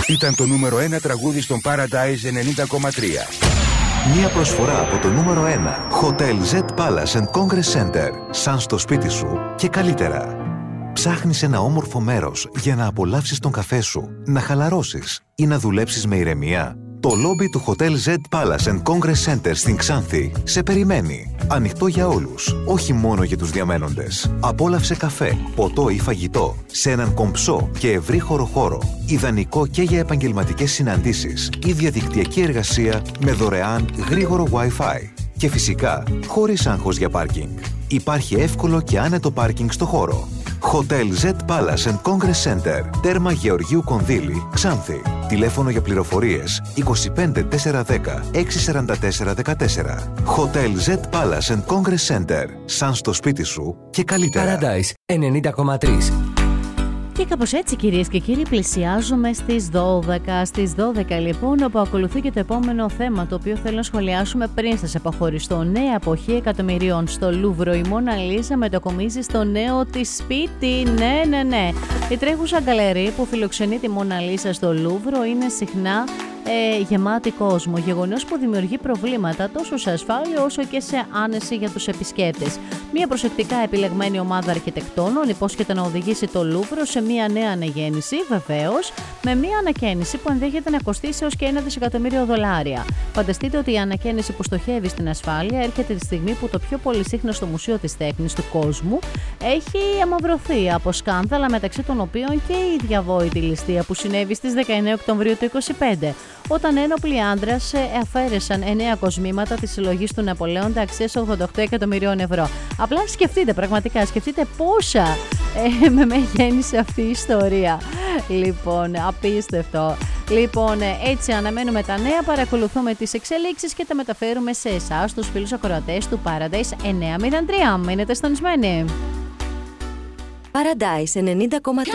Ήταν το νούμερο 1 τραγούδι στον Paradise 90,3. Μια προσφορά από το νούμερο 1 Hotel Z Palace and Congress Center. Σαν στο σπίτι σου και καλύτερα. Ψάχνεις ένα όμορφο μέρος για να απολαύσεις τον καφέ σου, να χαλαρώσεις ή να δουλέψεις με ηρεμία? Το λόμπι του Hotel Z Palace and Congress Center στην Ξάνθη σε περιμένει. Ανοιχτό για όλους, όχι μόνο για τους διαμένοντες. Απόλαυσε καφέ, ποτό ή φαγητό σε έναν κομψό και ευρύχωρο χώρο. Ιδανικό και για επαγγελματικές συναντήσεις ή διαδικτυακή εργασία με δωρεάν γρήγορο Wi-Fi. Και φυσικά, χωρίς άγχος για πάρκινγκ. Υπάρχει εύκολο και άνετο πάρκινγκ στο χώρο. Hotel Z Palace and Congress Center, τέρμα Γεωργίου Κονδύλη, Ξάνθη. Τηλέφωνο για πληροφορίες 25 410 644 14. Hotel Z Palace and Congress Center. Σαν στο σπίτι σου και καλύτερα. Paradise 90,3. Και κάπως έτσι, κυρίες και κύριοι, πλησιάζουμε στις 12. Στις 12 λοιπόν, όπου ακολουθεί και το επόμενο θέμα, το οποίο θέλω να σχολιάσουμε πριν σας αποχωριστώ. Νέα αποχή εκατομμυρίων στο Λούβρο. Η Μόνα Λίζα μετακομίζει στο νέο της σπίτι. Ναι. Η τρέχουσα γκαλερί που φιλοξενεί τη Μόνα Λίζα στο Λούβρο είναι συχνά γεμάτη κόσμο, γεγονός που δημιουργεί προβλήματα τόσο σε ασφάλεια όσο και σε άνεση για τους επισκέπτες. Μια προσεκτικά επιλεγμένη ομάδα αρχιτεκτόνων υπόσχεται να οδηγήσει το Λούβρο σε μια νέα αναγέννηση, βεβαίως, με μια ανακαίνιση που ενδέχεται να κοστίσει έως και $1 δισεκατομμύριο. Φανταστείτε ότι η ανακαίνιση που στοχεύει στην ασφάλεια έρχεται τη στιγμή που το πιο πολυσύχναστο μουσείο της τέχνης του κόσμου έχει αμαυρωθεί από σκάνδαλα, μεταξύ των οποίων και η διαβόητη ληστεία που συνέβη στις 19 Οκτωβρίου του 2025. Όταν ένοπλοι άντρες αφαίρεσαν 9 κοσμήματα της συλλογής του Ναπολέοντα αξίας 88 εκατομμυρίων ευρώ. Απλά σκεφτείτε, πραγματικά σκεφτείτε πόσα με γέννησε αυτή η ιστορία. Λοιπόν, απίστευτο. Λοιπόν, έτσι αναμένουμε τα νέα, παρακολουθούμε τις εξελίξεις και τα μεταφέρουμε σε εσάς, τους φίλους ακροατές του Paradise 903. Μείνετε στονισμένοι. Paradise 90,3.